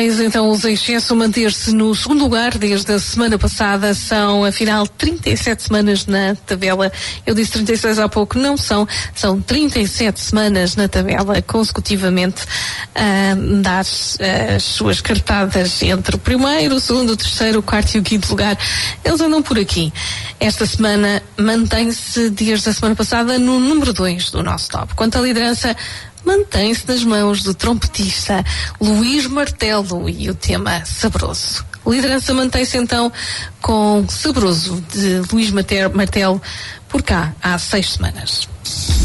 Eis então os Excesso manter-se no segundo lugar desde a semana passada. São, afinal, 37 semanas na tabela. Eu disse 36 há pouco, não são 37 semanas na tabela consecutivamente a dar as suas cartadas entre o primeiro, o segundo, o terceiro, o quarto e o quinto lugar. Eles andam por aqui. Esta semana mantém-se desde a semana passada no número 2 do nosso top. Quanto à liderança, mantém-se nas mãos do trompetista Luís Martelo e o tema Sabroso. A liderança mantém-se então com Sabroso de Luís Martelo por cá há 6 semanas.